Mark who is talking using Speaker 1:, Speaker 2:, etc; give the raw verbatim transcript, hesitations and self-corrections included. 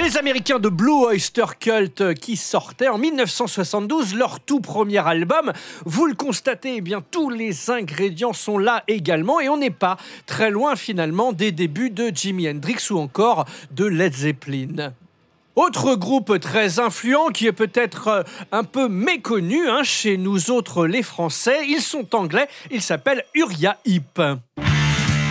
Speaker 1: Les Américains de Blue Oyster Cult qui sortaient en mille neuf cent soixante-douze leur tout premier album. Vous le constatez, eh bien tous les ingrédients sont là également et on n'est pas très loin finalement des débuts de Jimi Hendrix ou encore de Led Zeppelin. Autre groupe très influent qui est peut-être un peu méconnu hein, chez nous autres les Français, ils sont anglais, ils s'appellent Uriah Heep.